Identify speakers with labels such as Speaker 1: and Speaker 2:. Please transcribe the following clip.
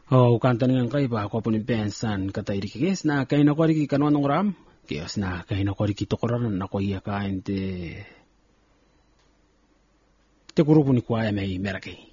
Speaker 1: O kantan ngang kay ba ko punin pensan katay rikis na kay na ko riki kanwan ng ram. Kiyos na kay na ko riki tokoran na ko iya kain te. Te grupo ni kwaya may meraki.